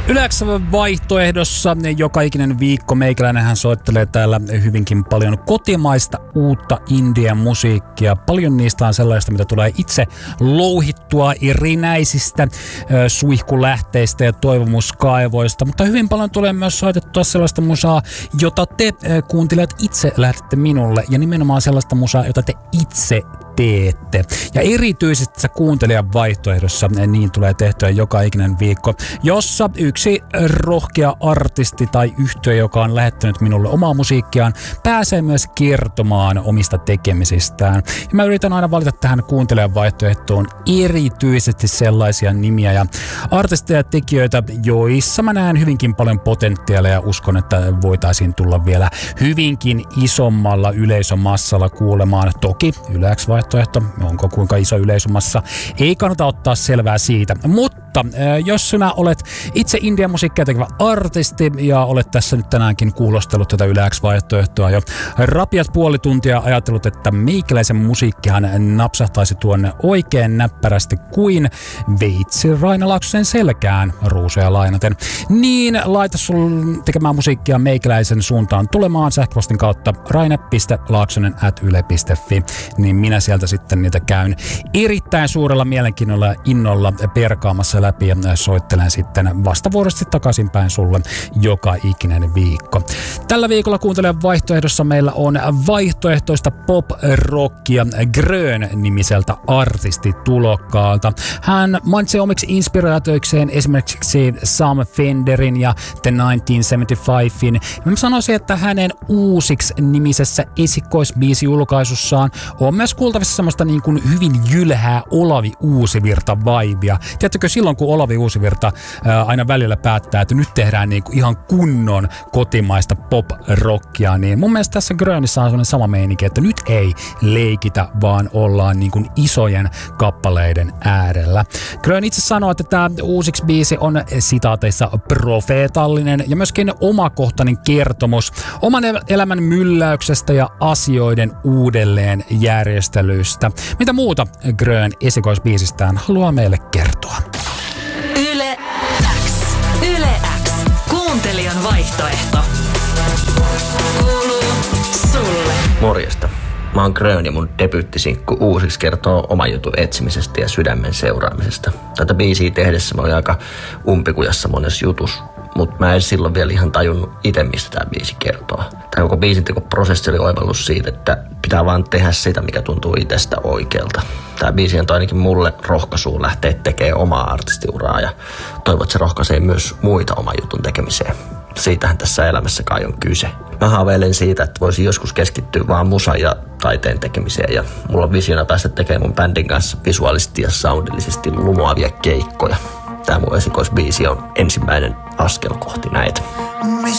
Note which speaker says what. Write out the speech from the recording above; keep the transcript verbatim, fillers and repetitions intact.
Speaker 1: Yleensä vaihtoehdossa joka ikinen viikko meikäläinenhän soittelee täällä hyvinkin paljon kotimaista uutta indian musiikkia. Paljon niistä on sellaista, mitä tulee itse louhittua erinäisistä äh, suihkulähteistä ja toivomuskaivoista, mutta hyvin paljon tulee myös soitettua sellaista musaa, jota te äh, kuuntelijat itse lähetätte minulle, ja nimenomaan sellaista musaa, jota te itse teette. Ja erityisesti tässä kuuntelijan vaihtoehdossa niin tulee tehtyä joka ikinen viikko, jossa yksi rohkea artisti tai yhtye, joka on lähettänyt minulle omaa musiikkiaan, pääsee myös kertomaan omista tekemisistään. Ja mä yritän aina valita tähän kuuntelijan vaihtoehtoon erityisesti sellaisia nimiä ja artisteja ja tekijöitä, joissa mä näen hyvinkin paljon potentiaalia ja uskon, että voitaisiin tulla vielä hyvinkin isommalla yleisömassalla kuulemaan. Toki Yle-X vaihtoehto, onko kuinka iso yleisömassa, ei kannata ottaa selvää siitä, mutta jos sinä olet itse indian musiikkia tekevä artisti ja olet tässä nyt tänäänkin kuulostellut tätä Yle-X vaihtoehtoa jo rapiat puoli tuntia, ajatellut, että meikäläisen musiikkihan napsahtaisi tuonne oikein näppärästi kuin veitsi Raina Laaksosen selkään ruusuja lainaten, niin laita sun tekemään musiikkia meikäläisen suuntaan tulemaan sähköpostin kautta raine piste laaksonen ät yle piste fi, niin minä sieltä sitten niitä käyn erittäin suurella mielenkiinnolla ja innolla perkaamassa läpi ja soittelen sitten vastavuoroisesti takaisinpäin sulle joka ikinen viikko. Tällä viikolla kuuntelijan vaihtoehdossa meillä on vaihtoehtoista pop-rockia Grön-nimiseltä artistitulokkaalta. Hän mainitsee omiksi inspiraatioikseen esimerkiksi Sam Fenderin ja The tuhatyhdeksänsataaseitsemänkymmentäviisi. Mä sanoisin, että hänen uusiksi nimisessä esikoisbiisijulkaisussaan on myös kuultavissa semmoista niin kuin hyvin jylhää Olavi Uusivirta-vaivia. Tiedättekö, silloin kun Olavi Uusivirta ää, aina välillä päättää, että nyt tehdään niin kuin ihan kunnon kotimaista pop-rockia, niin mun mielestä tässä Grönissä on sellainen sama meininki, että nyt ei leikitä, vaan ollaan niin kuin isojen kappaleiden äärellä. Grön itse sanoo, että tämä uusiksi biisi on sitaateissa profeetallinen ja myöskin omakohtainen kertomus oman elämän mylläyksestä ja asioiden uudelleen järjestelystä. Mitä muuta Grön esikoisbiisistään haluaa meille kertoa?
Speaker 2: Yle X. Yle X. Kuuntelijan vaihtoehto. Kuuluu sulle.
Speaker 3: Morjesta. Mä oon Grön ja mun debyyttisinkku uusiksi kertoo oman jutun etsimisestä ja sydämen seuraamisesta. Tätä biisiä tehdessä mä olin aika umpikujassa monessa jutus, mutta mä en silloin vielä ihan tajunnut itse, mistä tää biisi kertoo. Tää koko biisintekoprosessi oli oivallus siitä, että pitää vaan tehdä sitä, mikä tuntuu itsestä oikealta. Tää biisi on ainakin mulle rohkaisuun lähteä tekemään omaa artistiuraa ja toivon, että se rohkaisee myös muita oman jutun tekemiseen. Siitähän tässä elämässä kai on kyse. Mä haaveilen siitä, että voisin joskus keskittyä vaan musan ja taiteen tekemiseen ja mulla on visiona päästä tekemään mun bändin kanssa visuaalisesti ja soundillisesti lumoavia keikkoja. Tää mun esikoisbiisi on ensimmäinen askel kohti näitä.